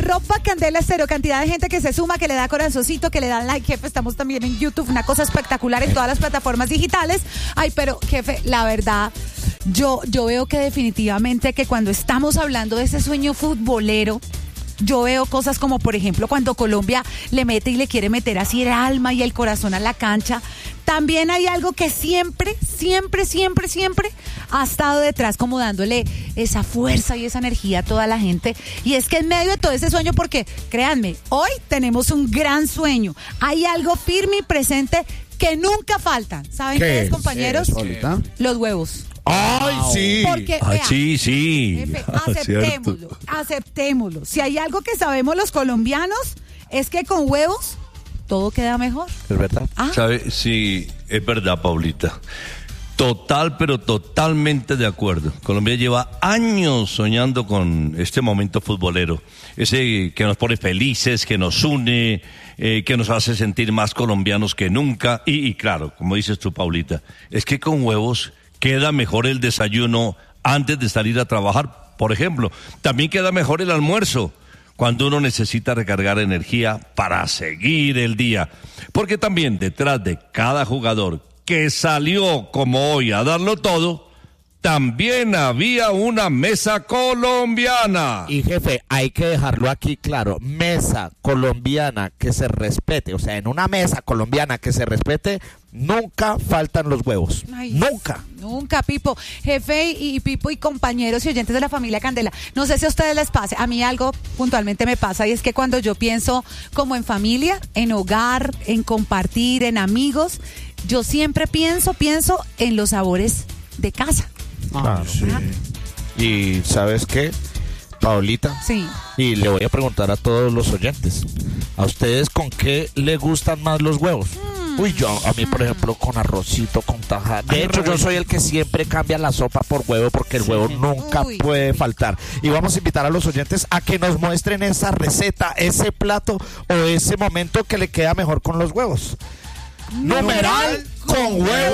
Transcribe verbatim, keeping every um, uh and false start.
arroba Candela Estéreo, cantidad de gente que se suma, que le da corazoncito, que le dan like, jefe, estamos también en YouTube, una cosa espectacular en todas las plataformas digitales. Ay, pero jefe, la verdad, yo, yo veo que definitivamente que cuando estamos hablando de ese sueño futbolero, yo veo cosas como, por ejemplo, cuando Colombia le mete y le quiere meter así el alma y el corazón a la cancha. También hay algo que siempre, siempre, siempre, siempre ha estado detrás, como dándole esa fuerza y esa energía a toda la gente. Y es que en medio de todo ese sueño, porque créanme, hoy tenemos un gran sueño. Hay algo firme y presente que nunca falta. ¿Saben qué, qué es, compañeros? ¿Qué es, los huevos. ¡Ay, sí! Porque, ah, vea, sí, sí. Jefe, aceptémoslo, aceptémoslo. Si hay algo que sabemos los colombianos, es que con huevos todo queda mejor. ¿Es verdad? ¿Ah? ¿Sabe? Sí, es verdad, Paulita. Total, pero totalmente de acuerdo. Colombia lleva años soñando con este momento futbolero. Ese que nos pone felices, que nos une, eh, que nos hace sentir más colombianos que nunca. Y, y claro, como dices tú, Paulita, es que con huevos queda mejor el desayuno antes de salir a trabajar, por ejemplo. También queda mejor el almuerzo cuando uno necesita recargar energía para seguir el día. Porque también detrás de cada jugador que salió como hoy a darlo todo, también había una mesa colombiana. Y jefe, hay que dejarlo aquí claro, mesa colombiana que se respete, o sea, en una mesa colombiana que se respete, nunca faltan los huevos. Ay, nunca. Nunca, Pipo. Jefe y, y Pipo y compañeros y oyentes de la familia Candela, no sé si a ustedes les pase, a mí algo puntualmente me pasa y es que cuando yo pienso como en familia, en hogar, en compartir, en amigos, yo siempre pienso, pienso en los sabores de casa. Claro, sí. Y ¿sabes qué, Paulita? Sí. Y le voy a preguntar a todos los oyentes, ¿a ustedes con qué le gustan más los huevos? Mm. Uy, yo, a mí, por ejemplo, con arrocito, con tajada. De hecho, yo soy el que siempre cambia la sopa por huevo porque el huevo nunca Uy. puede faltar. Y vamos a invitar a los oyentes a que nos muestren esa receta, ese plato o ese momento que le queda mejor con los huevos. Numeral con huevo.